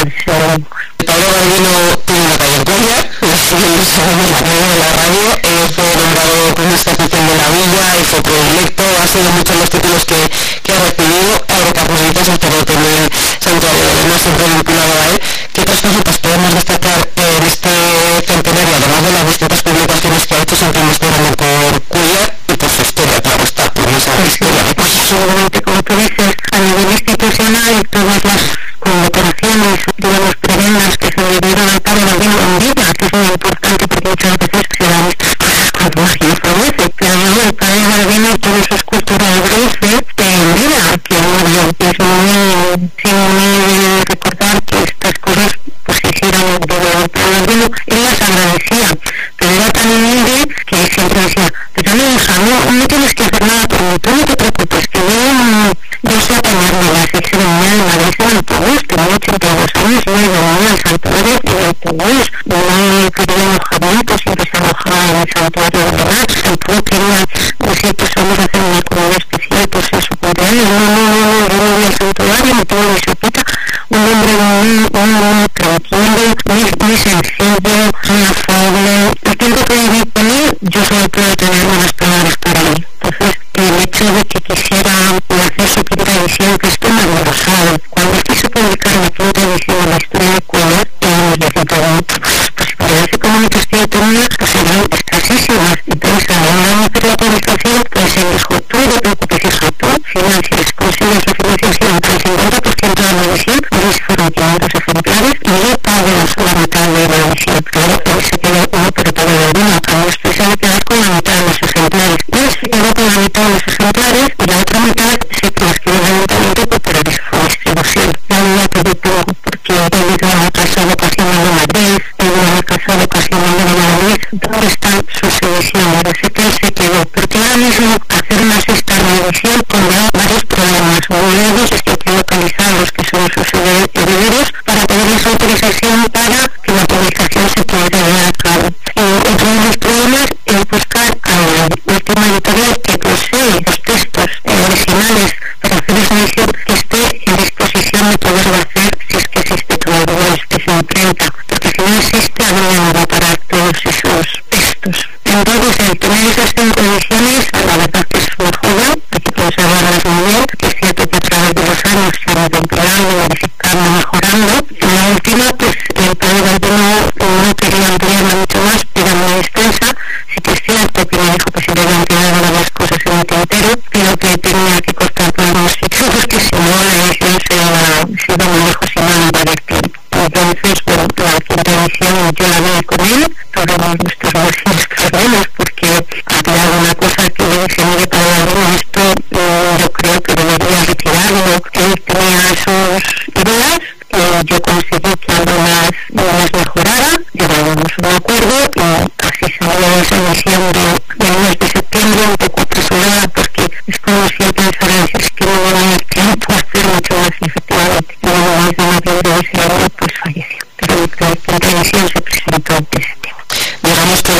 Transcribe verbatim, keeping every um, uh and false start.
Pablo Garbino tuvo una trayectoria, lo sabemos, la cadena de la radio, eh, fue nombrado cronista oficial de la villa y fue predilecto, ha sido muchos los títulos que, que ha recibido, abre capos sacerdote en el santuario de Elena, siempre vinculado a él. ¿Qué otras cositas podemos destacar eh, en este centenario, además de las distintas publicaciones que ha hecho, siempre más grande por Cuya y por su historia, claro está, por esa historia de Cuya? Seguramente, como tú dices, a nivel institucional, todas las condecoraciones, digamos, prebendas que se le dieron al Padre Garbino en vida, que es muy importante porque muchas veces se dan estas cosas cuando alguien fallece, pero luego el Padre Garbino tiene su escultura de bronce en vida, que bueno, es muy, sí, muy recordar que estas cosas pues se hicieron de el Padre Garbino. Él las agradecía, pero era tan humilde que siempre decía, pero no, hija, no, no tienes que hacer nada por mí, tú no te preocupes, que yo, yo sé apañarme las extremidades de Madrid en autobús, tengo ochenta y dos años, yo he venido al santuario en autobús, no he querido alojamiento, siempre se alojaba en el santuario de verdad, tampoco quería decir que somos hacer una comida especial por ser su cumpleaños, no, no, no, no, yo no voy al santuario, me tomo mi sopita, un hombre muy, muy, muy tranquilo, muy, muy sencillo, muy afable. El tiempo que viví con él, yo solo puedo tener buenas palabras para él. Entonces, el hecho de que quisiera hacer su quinta edición, que esto me lo sabe. Cuando quiso publicar la quinta edición de la historia de Cuba, eh, le preguntaba, pues si parece como un testigo tenía, pues eran escasísimas. Entonces, a la hora de hacer la publicación, pues él dijo, tú no te preocupes, hija, tú financias, consigues la financiación del cincuenta por ciento de la edición, pues fueron quinientos ejemplares, y yo pago la mitad de la edición. Claro, él se quedó uno, pero todo de uno, a mí usted se va a quedar con la mitad de los ejemplares. Y él se quedó con la mitad de los ejemplares, y la otra mitad se transfirió al ayuntamiento para su distribución. La niña que yo tengo, porque él iba a casa vocacional de Madrid, él iba a casa vocacional de Madrid, ¿dónde están sus ediciones? Así que él se quedó, porque ahora mismo hacer una sexta reedición conlleva varios problemas. Uno de ellos es que hay que localizar los que son sus herederos para pedirles autorización para que la publicación se pueda llevar a cabo. Eh, otro de los problemas es buscar al último editorial que posee los textos eh, originales para hacer esa edición que esté en disposición de poderlo hacer si es que existe todavía esa imprenta, porque si no existe, ¿a dónde nos va a parar todos esos textos? Entonces, el tener esas cinco ediciones, la verdad que es una joya, hay que conservarlas muy bien, que es cierto que a través de los años se han ido empeorando, modificando, mejorando. En la última, pues, el Padre Garbino no quería ampliarla mucho más, era muy extensa, sí que es cierto que me dijo que se debían quedar varias cosas en el tintero, pero que tenía que cortar por algunos sitios, porque si no, la edición se iba, se iba muy lejos y no iba a dar tiempo. Entonces, bueno, la quinta edición yo la veo con él, todos nuestros vecinos problemas, porque había alguna cosa que le dije, mire, para Garbino, esto eh, yo creo que debería retirarlo. Él tenía sus ideas, eh, yo conseguí que algunas las mejorara, llegamos a un acuerdo y así salió esa edición de, del mes de septiembre, un poco apresurada, porque es como si él pensara, es que no va a haber tiempo a hacer mucho más, y efectivamente, y luego más de noviembre de ese año, pues falleció. Pero la quinta edición se presentó en septiembre. Digamos que